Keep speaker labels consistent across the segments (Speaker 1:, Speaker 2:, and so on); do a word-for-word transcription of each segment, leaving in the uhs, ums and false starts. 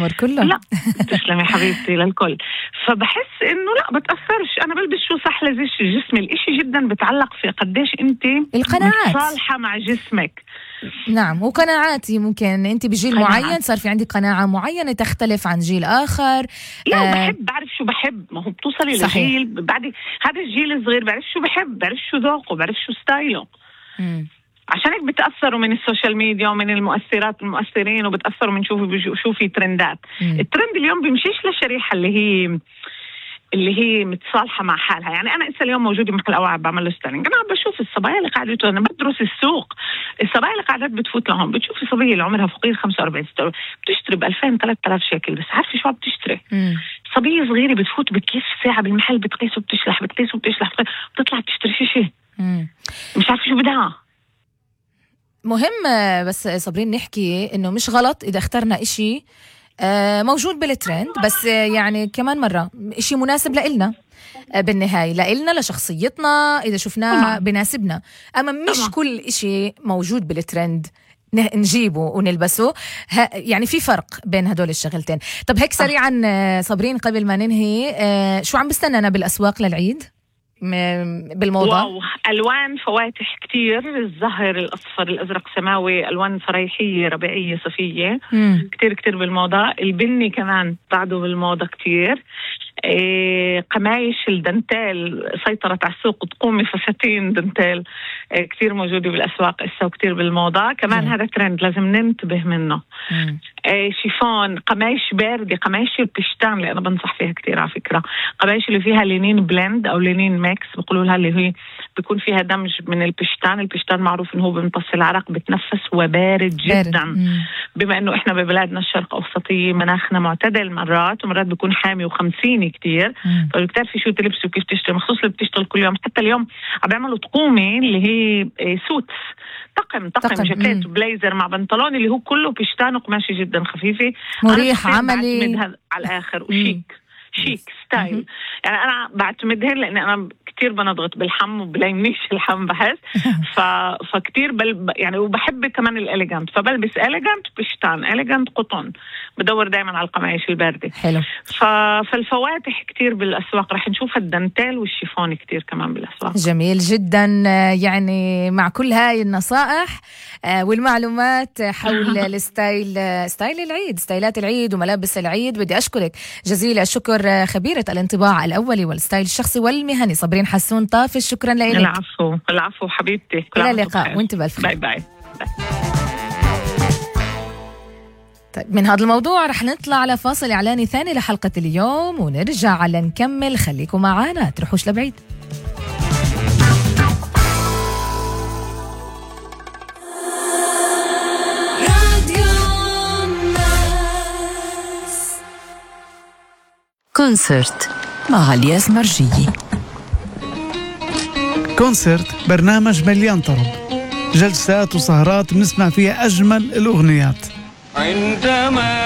Speaker 1: العمر كله.
Speaker 2: لا تسلمي حبيبتي للكل. فبحس إنه لا بتأثرش، أنا بلبس شو صح لزيش جسمي. الإشي جدا بتعلق في قديش أنت
Speaker 1: القناعات
Speaker 2: صالحة مع جسمك.
Speaker 1: نعم، وقناعاتي ممكن أنت بجيل
Speaker 2: قناعات.
Speaker 1: معين صار في عندك قناعة معينة تختلف عن جيل آخر.
Speaker 2: لا
Speaker 1: آه
Speaker 2: بحب بعرف شو بحب، ما هو بتوصلي
Speaker 1: صحيح.
Speaker 2: لجيل بعد هذا الجيل الصغير بعرف شو بحب، بعرف شو ذوقه، بعرف شو ستايله.
Speaker 1: مم.
Speaker 2: عشان هيك بتأثروا من السوشيال ميديا ومن المؤثرات المؤثرين، وبتأثروا من شوفوا شو في ترندات.
Speaker 1: مم.
Speaker 2: الترند اليوم بيمشيش للشريحة اللي هي اللي هي متصالحة مع حالها. يعني أنا إنسا اليوم موجودة محل أوعى بعمل له ستايلينج، أنا بشوف الصبايا اللي قاعدة، أنا بدرس السوق، الصبايا اللي قاعدات بتفوت لهم بتشوفي صبية اللي عمرها فوقيه خمسة وأربعين ستة بتشتري بألفين ثلاثة آلاف شيكل، بس عارفة شو بتشتري؟
Speaker 1: مم.
Speaker 2: صبية صغيرة بتفوت بتلف ساعة بالمحل بتقيس وبتشلح بتقيس وبتشلح بتطلع بتشتري شيء شيء
Speaker 1: مم.
Speaker 2: مش عارفة شو بدها.
Speaker 1: مهم بس صابرين نحكي إنه مش غلط إذا اخترنا إشي موجود بالترند، بس يعني كمان مرة إشي مناسب لإلنا بالنهاية، لإلنا لشخصيتنا إذا شفناه بناسبنا. أما مش طبعا. كل إشي موجود بالترند نجيبه ونلبسه، يعني في فرق بين هدول الشغلتين. طب هيك سريعا صابرين قبل ما ننهي، شو عم بستنانا بالأسواق للعيد بالموضة؟
Speaker 2: واو، ألوان فواتح كتير، الزهر، الأصفر، الأزرق، سماوي، ألوان فريحية ربيعية صيفية كتير كتير بالموضة. البني كمان بعده بالموضة كتير. إيه قمايش الدنتال سيطرت على السوق، تقومي فساتين دنتال إيه كتير موجودة بالأسواق إسا وكتير بالموضة كمان. مم. هذا ترند لازم ننتبه منه. إيه شيفون، قمايش باردة، قمايش البشتان اللي أنا بنصح فيها كتير على فكرة، قمايش اللي فيها لينين بلند أو لينين ميكس بيقولوا لها، اللي هي بيكون فيها دمج من البشتان. البشتان معروف إنه هو بيمتص العرق، بتنفس وبارد جدا. بارد. بما إنه إحنا ببلادنا الشرق أوسطية مناخنا معتدل مرات ومرات بيكون حامي وخمسيني كتير، فالكتار في شو تلبسوا وكيف تشتري. مخصوص اللي بتشتغل كل يوم، حتى اليوم عم بيعملوا طقومة اللي هي سوتس، طقم طقم, طقم. جاكيت وبليزر مع بنطلون اللي هو كله بشتان وقماشي جدا خفيفة،
Speaker 1: مريح عملي
Speaker 2: على الآخر وشيك شيك ستايل. مم. يعني أنا بعتمدهن لأن أنا كتير بنضغط بالحم وبلايمنيش الحم بحس ف... فكتير بل... يعني وبحب كمان الإليجانت، فبلبس إليجانت بشتان، إليجانت قطن، بدور دايما على القمايش الباردة.
Speaker 1: حلو.
Speaker 2: ف... فالفواتح كتير بالأسواق، رح نشوف الدنتال والشيفون كتير كمان بالأسواق.
Speaker 1: جميل جدا. يعني مع كل هاي النصائح والمعلومات حول الستايل، ستايل العيد، ستايلات العيد وملابس العيد، بدي أشكرك جزيل الشكر خبيرة الانطباع الأولي والستايل الشخصي والمهني صابرين حسون طافش. شكرا لك.
Speaker 2: العفو العفو حبيبتي،
Speaker 1: إلى اللقاء وانت بألف خير.
Speaker 2: باي باي.
Speaker 1: طيب من هذا الموضوع رح نطلع على فاصل إعلاني ثاني لحلقة اليوم ونرجع على نكمل. خليكم معانا، تروحوش لبعيد.
Speaker 3: كونسرت مع الياس مرجية.
Speaker 4: كونسرت برنامج مليان طرب، جلسات وسهرات بنسمع فيها أجمل الأغنيات.
Speaker 5: عندما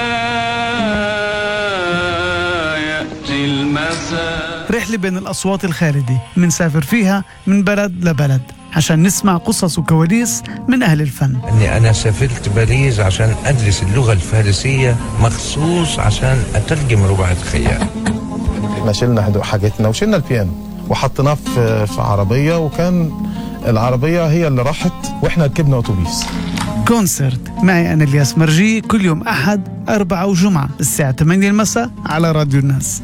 Speaker 5: يأتي المساء
Speaker 4: رحلة بين الأصوات الخالدة منسافر فيها من بلد لبلد عشان نسمع قصص وكواليس من أهل الفن.
Speaker 6: أني أنا سافرت باريس عشان أدرس اللغة الفارسية مخصوص عشان أترجم ربع الخيال.
Speaker 7: احنا شلنا هدوء حاجتنا وشلنا البيانو وحطيناه في في عربية، وكان العربية هي اللي راحت وإحنا ركبنا أتوبيس.
Speaker 4: كونسرت معي أنا الياس مرجي كل يوم أحد أربعة وجمعة الساعة ثمانية المساء على راديو الناس.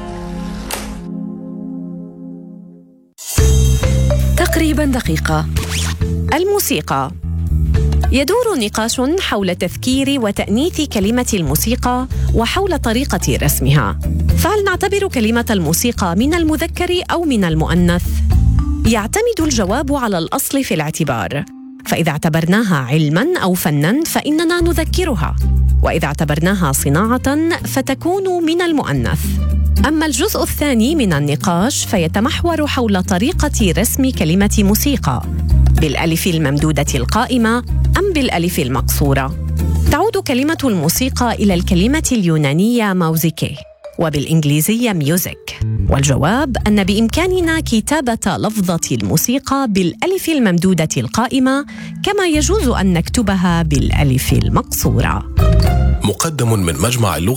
Speaker 3: تقريبا دقيقة. الموسيقى. يدور نقاش حول تذكير وتأنيث كلمة الموسيقى وحول طريقة رسمها. فهل نعتبر كلمة الموسيقى من المذكر أو من المؤنث؟ يعتمد الجواب على الأصل في الاعتبار، فإذا اعتبرناها علماً أو فناً فإننا نذكرها، وإذا اعتبرناها صناعة فتكون من المؤنث. أما الجزء الثاني من النقاش فيتمحور حول طريقة رسم كلمة موسيقى، بالألف الممدودة القائمة أم بالألف المقصورة. تعود كلمة الموسيقى إلى الكلمة اليونانية موزيكي وبالإنجليزية ميوزك، والجواب أن بإمكاننا كتابة لفظة الموسيقى بالألف الممدودة القائمة كما يجوز أن نكتبها بالألف المقصورة.
Speaker 8: مقدم من مجمع اللغة